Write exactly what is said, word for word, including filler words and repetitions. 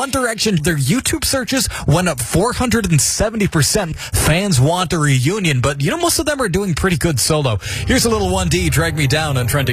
One Direction, their YouTube searches went up four hundred seventy percent. Fans want a reunion, but you know, most of them are doing pretty good solo. Here's a little one D, Drag Me Down on Trending.